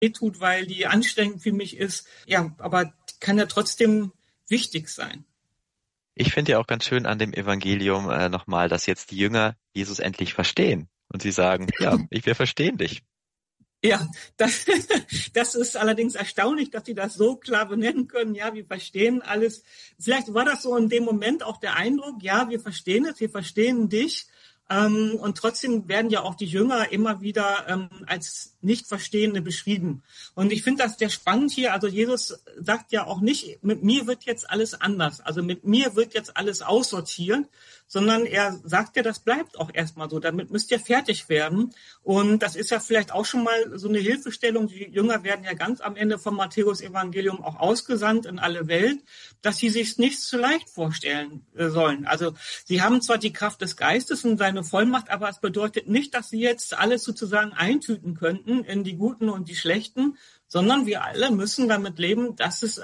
wehtut, weil die anstrengend für mich ist. Ja, aber kann ja trotzdem wichtig sein. Ich finde ja auch ganz schön an dem Evangelium nochmal, dass jetzt die Jünger Jesus endlich verstehen. Und sie sagen, ja, wir verstehen dich. Ja, das ist allerdings erstaunlich, dass sie das so klar benennen können. Ja, wir verstehen alles. Vielleicht war das so in dem Moment auch der Eindruck, ja, wir verstehen es, wir verstehen dich. Und trotzdem werden ja auch die Jünger immer wieder als Nicht-Verstehende beschrieben. Und ich finde das sehr spannend hier. Also Jesus sagt ja auch nicht, mit mir wird jetzt alles anders. Also mit mir wird jetzt alles aussortiert, sondern er sagt ja, das bleibt auch erstmal so. Damit müsst ihr fertig werden. Und das ist ja vielleicht auch schon mal so eine Hilfestellung. Die Jünger werden ja ganz am Ende vom Matthäus-Evangelium auch ausgesandt in alle Welt, dass sie sich nicht zu leicht vorstellen sollen. Also sie haben zwar die Kraft des Geistes und seine Vollmacht, aber es bedeutet nicht, dass sie jetzt alles sozusagen eintüten könnten in die Guten und die Schlechten, sondern wir alle müssen damit leben, dass es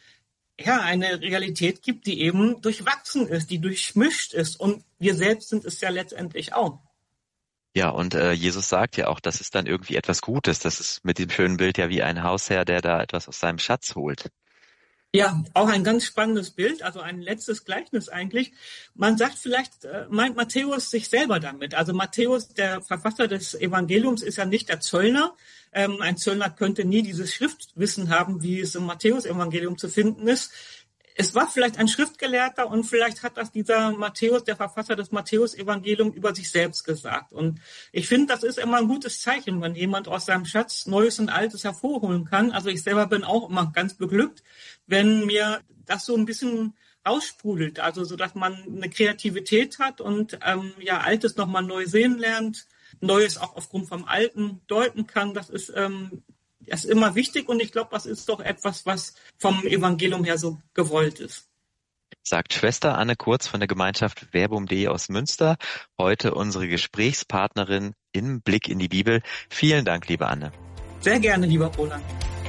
eine Realität gibt, die eben durchwachsen ist, die durchmischt ist. Und wir selbst sind es ja letztendlich auch. Ja, und Jesus sagt ja auch, das ist dann irgendwie etwas Gutes. Das ist mit dem schönen Bild ja wie ein Hausherr, der da etwas aus seinem Schatz holt. Ja, auch ein ganz spannendes Bild, also ein letztes Gleichnis eigentlich. Man sagt vielleicht, meint Matthäus sich selber damit. Also Matthäus, der Verfasser des Evangeliums, ist ja nicht der Zöllner. Ein Zöllner könnte nie dieses Schriftwissen haben, wie es im Matthäus-Evangelium zu finden ist. Es war vielleicht ein Schriftgelehrter und vielleicht hat das dieser Matthäus, der Verfasser des Matthäus-Evangeliums, über sich selbst gesagt. Und ich finde, das ist immer ein gutes Zeichen, wenn jemand aus seinem Schatz Neues und Altes hervorholen kann. Also ich selber bin auch immer ganz beglückt, wenn mir das so ein bisschen raussprudelt, also so, dass man eine Kreativität hat und Altes nochmal neu sehen lernt, Neues auch aufgrund vom Alten deuten kann. Das ist immer wichtig und ich glaube, das ist doch etwas, was vom Evangelium her so gewollt ist. Sagt Schwester Anne Kurz von der Gemeinschaft Verbum.de aus Münster, heute unsere Gesprächspartnerin im Blick in die Bibel. Vielen Dank, liebe Anne. Sehr gerne, lieber Roland.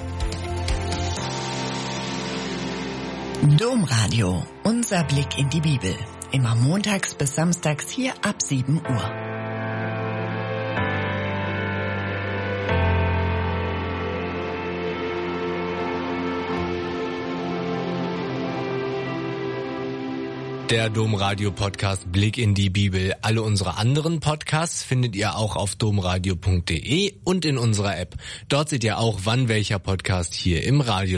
Domradio, unser Blick in die Bibel. Immer montags bis samstags hier ab 7 Uhr. Der Domradio-Podcast Blick in die Bibel. Alle unsere anderen Podcasts findet ihr auch auf domradio.de und in unserer App. Dort seht ihr auch, wann welcher Podcast hier im Radio